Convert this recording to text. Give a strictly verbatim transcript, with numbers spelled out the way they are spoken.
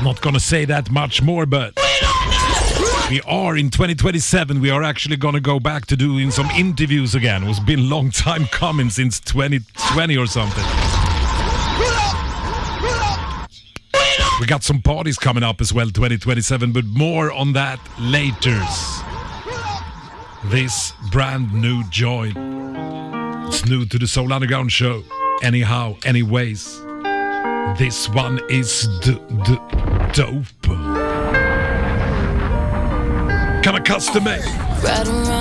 Not gonna say that much more, but we are in twenty twenty-seven. We are actually gonna go back to doing some interviews again. It's been a long time coming, since twenty twenty or something. We got some parties coming up as well, twenty twenty-seven, but more on that later. This brand new joint. It's new to the Soul Underground show. Anyhow, anyways. This one is d- d- dope. Kind of custom made.